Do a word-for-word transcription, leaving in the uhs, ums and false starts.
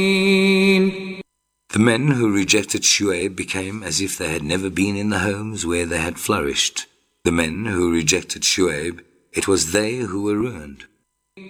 The men who rejected Shu'aib became as if they had never been in the homes where they had flourished. The men who rejected Shu'aib, it was they who were ruined.